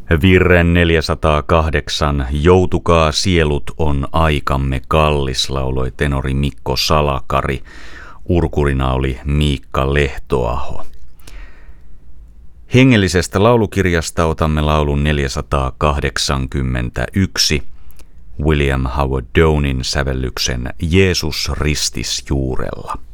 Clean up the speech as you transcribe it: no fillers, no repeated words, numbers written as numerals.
Virren 408, Joutukaa sielut on aikamme kallis, lauloi tenori Mikko Salakari. Urkurina oli Miikka Lehtoaho. Hengellisestä laulukirjasta otamme laulun 481, William Howard Downin sävellyksen Jeesus ristisjuurella.